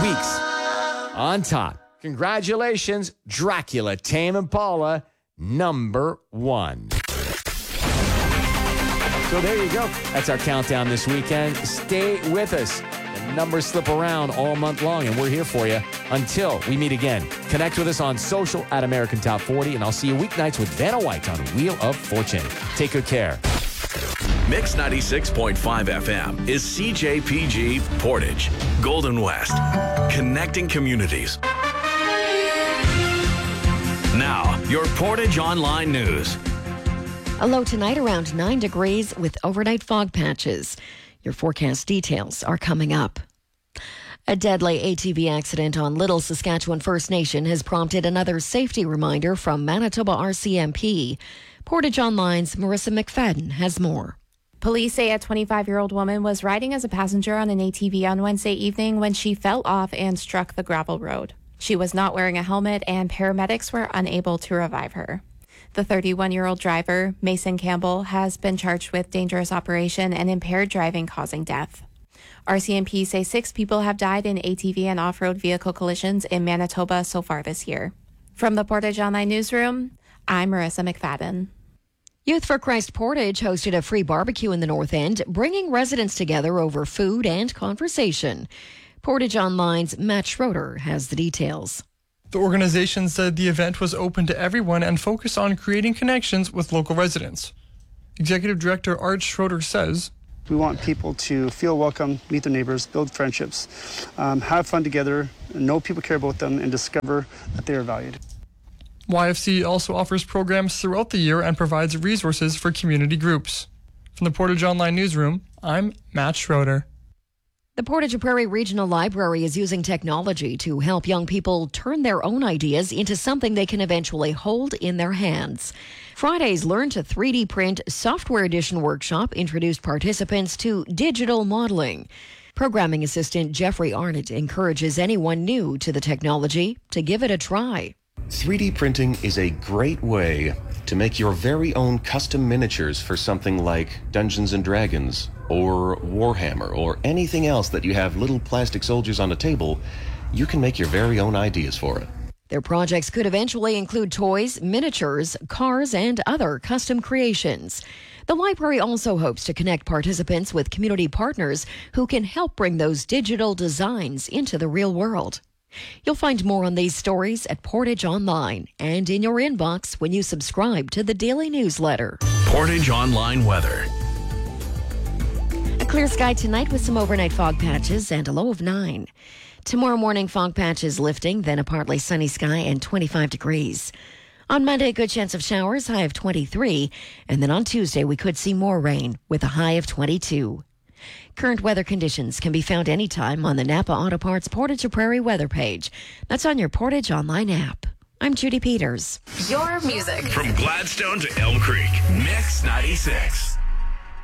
weeks on top. Congratulations, Dracula, Tame Impala, #1. So there you go. That's our countdown this weekend. Stay with us. The numbers slip around all month long, and we're here for you until we meet again. Connect with us on social at American Top 40, and I'll see you weeknights with Vanna White on Wheel of Fortune. Take good care. Mix 96.5 FM is CJPG Portage, Golden West, connecting communities. Now, your Portage Online News. A low tonight around 9 degrees with overnight fog patches. Your forecast details are coming up. A deadly ATV accident on Little Saskatchewan First Nation has prompted another safety reminder from Manitoba RCMP. Portage Online's Marissa McFadden has more. Police say a 25-year-old woman was riding as a passenger on an ATV on Wednesday evening when she fell off and struck the gravel road. She was not wearing a helmet, and paramedics were unable to revive her. The 31-year-old driver, Mason Campbell, has been charged with dangerous operation and impaired driving causing death. RCMP say 6 people have died in ATV and off-road vehicle collisions in Manitoba so far this year. From the Portage Online Newsroom, I'm Marissa McFadden. Youth for Christ Portage hosted a free barbecue in the North End, bringing residents together over food and conversation. Portage Online's Matt Schroeder has the details. The organization said the event was open to everyone and focused on creating connections with local residents. Executive Director Art Schroeder says, "We want people to feel welcome, meet their neighbors, build friendships, have fun together, know people care about them, and discover that they are valued." YFC also offers programs throughout the year and provides resources for community groups. From the Portage Online Newsroom, I'm Matt Schroeder. The Portage Prairie Regional Library is using technology to help young people turn their own ideas into something they can eventually hold in their hands. Friday's Learn to 3D Print Software Edition workshop introduced participants to digital modeling. Programming assistant Jeffrey Arnott encourages anyone new to the technology to give it a try. 3D printing is a great way to make your very own custom miniatures for something like Dungeons and Dragons or Warhammer or anything else that you have little plastic soldiers on a table. You can make your very own ideas for it. Their projects could eventually include toys, miniatures, cars, and other custom creations. The library also hopes to connect participants with community partners who can help bring those digital designs into the real world. You'll find more on these stories at Portage Online and in your inbox when you subscribe to the daily newsletter. Portage Online Weather. A clear sky tonight with some overnight fog patches and a low of 9. Tomorrow morning, fog patches lifting, then a partly sunny sky and 25 degrees. On Monday, a good chance of showers, high of 23. And then on Tuesday, we could see more rain with a high of 22. Current weather conditions can be found anytime on the Napa Auto Parts Portage Prairie weather page. That's on your Portage Online app. I'm Judy Peters. Your music. From Gladstone to Elm Creek, Mix 96.